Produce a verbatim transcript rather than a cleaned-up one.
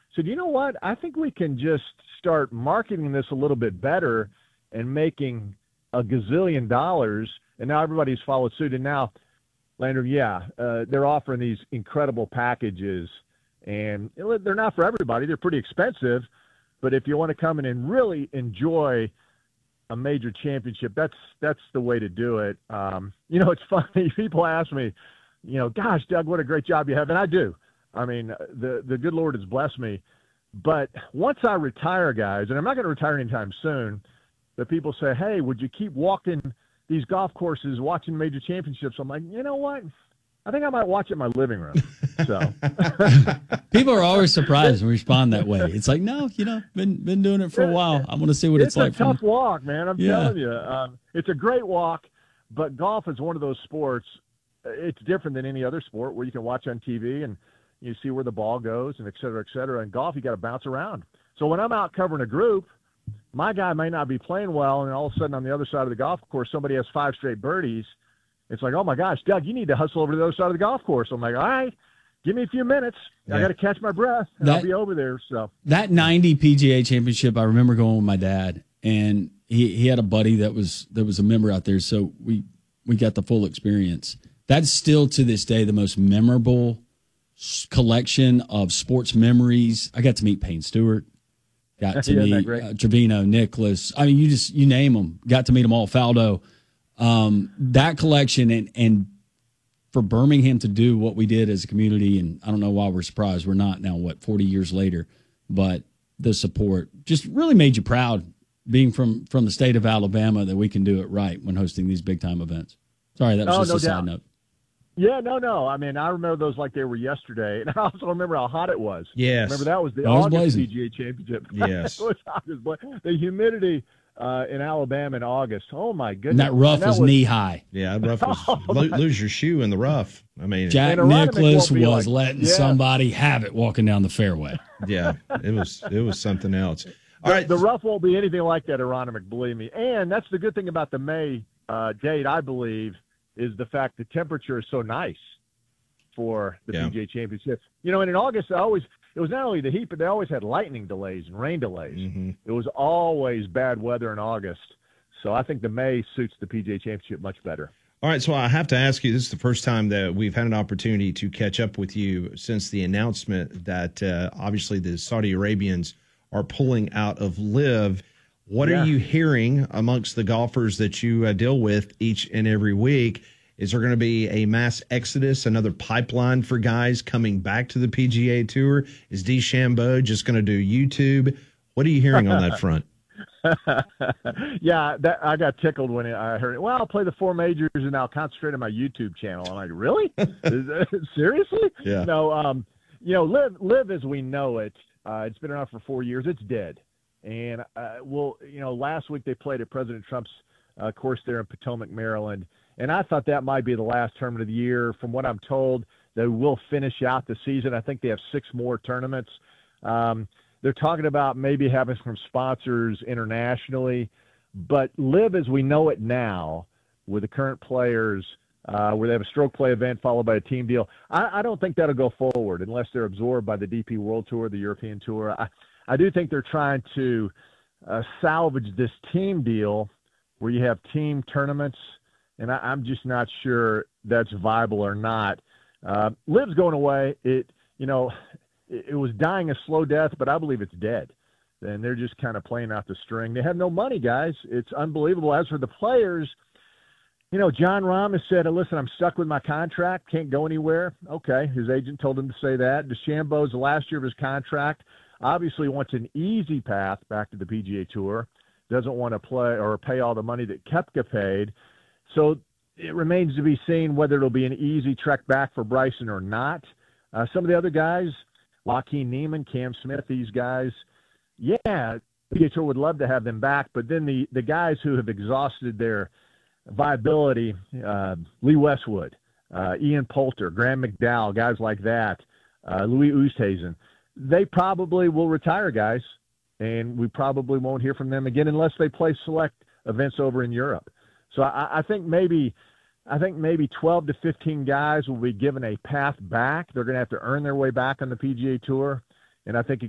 said, you know what? I think we can just start marketing this a little bit better and making a gazillion dollars. And now everybody's followed suit. And now, Landry, yeah, uh, they're offering these incredible packages. And they're not for everybody. They're pretty expensive. But if you want to come in and really enjoy a major championship, that's that's the way to do it. Um, you know, it's funny. People ask me, you know, gosh, Doug, what a great job you have. And I do. I mean, the, the good Lord has blessed me. But once I retire, guys, and I'm not going to retire anytime soon, but people say, hey, would you keep walking these golf courses, watching major championships? I'm like, you know what? I think I might watch it in my living room. So people are always surprised when we respond that way. It's like, no, you know, been been doing it for a while. I want to see what it's, it's like. It's a tough from... walk, man. I'm yeah. telling you. Um, it's a great walk, but golf is one of those sports. It's different than any other sport where you can watch on T V and you see where the ball goes and et cetera, et cetera. In golf, you got to bounce around. So when I'm out covering a group, my guy may not be playing well, and all of a sudden on the other side of the golf course, somebody has five straight birdies. It's like, oh, my gosh, Doug, you need to hustle over to the other side of the golf course. I'm like, all right, give me a few minutes. Yeah. I got to catch my breath, and that, I'll be over there. So that ninety P G A Championship, I remember going with my dad, and he, he had a buddy that was that was a member out there, so we we got the full experience. That's still to this day the most memorable collection of sports memories. I got to meet Payne Stewart, got to yeah, meet uh, Trevino, Nicholas. I mean, you just you name them. Got to meet them all. Faldo. Um, that collection and, and for Birmingham to do what we did as a community, and I don't know why we're surprised we're not now, what, forty years later, but the support just really made you proud being from, from the state of Alabama that we can do it right when hosting these big time events. Sorry, that was oh, just no a doubt. side note. Yeah, no, no. I mean, I remember those like they were yesterday, and I also remember how hot it was. Yes. Remember that was the was August blazing. P G A Championship. Yes. It was hot as bla- the humidity uh, in Alabama in August. Oh my goodness! And that rough and that was, was knee high. Yeah, that rough was Oh, lo- lose your shoe in the rough. I mean, Jack And Aronimink Nicklaus won't be was like- letting yeah. somebody have it walking down the fairway. yeah, it was it was something else. All right, The rough won't be anything like that, Aronimink, believe me. And that's the good thing about the May uh, date, I believe, is the fact the temperature is so nice for the Yeah. P G A Championship. You know, and in August, I always it was not only the heat, but they always had lightning delays and rain delays. Mhm. It was always bad weather in August. So I think the May suits the P G A Championship much better. All right, so I have to ask you, this is the first time that we've had an opportunity to catch up with you since the announcement that uh, obviously the Saudi Arabians are pulling out of LIV. What Yeah. are you hearing amongst the golfers that you uh, deal with each and every week? Is there going to be a mass exodus, another pipeline for guys coming back to the P G A Tour? Is DeChambeau just going to do YouTube? What are you hearing on that front? yeah, that, I got tickled when I heard it. Well, I'll play the four majors and I'll concentrate on my YouTube channel. I'm like, really? Is that, seriously? Yeah. No, um, you know, live, live as we know it. Uh, it's been around for four years. It's dead. And, uh, well, you know, last week they played at President Trump's uh, course there in Potomac, Maryland. And I thought that might be the last tournament of the year. From what I'm told, they will finish out the season. I think they have six more tournaments. Um, they're talking about maybe having some sponsors internationally. But live as we know it now with the current players, uh, where they have a stroke play event followed by a team deal, I, I don't think that'll go forward unless they're absorbed by the D P World Tour, the European Tour. I, I do think they're trying to uh, salvage this team deal where you have team tournaments, and I, I'm just not sure that's viable or not. Uh, Liv's going away. It, you know, it, it was dying a slow death, but I believe it's dead. And they're just kind of playing out the string. They have no money, guys. It's unbelievable. As for the players, you know, John Rahm has said, listen, I'm stuck with my contract, can't go anywhere. Okay, his agent told him to say that. DeChambeau's the last year of his contract. Obviously wants an easy path back to the P G A Tour. Doesn't want to play or pay all the money that Koepka paid. So it remains to be seen whether it'll be an easy trek back for Bryson or not. Uh, some of the other guys, Joaquin Niemann, Cam Smith, these guys, yeah, P G A Tour would love to have them back. But then the, the guys who have exhausted their viability, uh, Lee Westwood, uh, Ian Poulter, Graham McDowell, guys like that, uh, Louis Oosthuizen, they probably will retire, guys, and we probably won't hear from them again unless they play select events over in Europe. So I, I think maybe I think maybe twelve to fifteen guys will be given a path back. They're going to have to earn their way back on the P G A Tour, and I think